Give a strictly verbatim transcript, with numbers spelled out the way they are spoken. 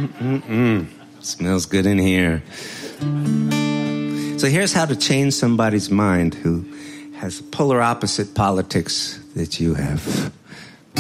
Mm-mm-mm. Smells good in here. So here's how to change somebody's mind who has polar opposite politics that you have.